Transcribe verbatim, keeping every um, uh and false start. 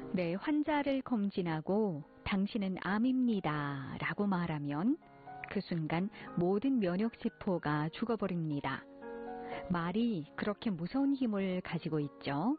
네, 환자를 검진하고 당신은 암입니다 라고 말하면 그 순간 모든 면역세포가 죽어버립니다. 말이 그렇게 무서운 힘을 가지고 있죠.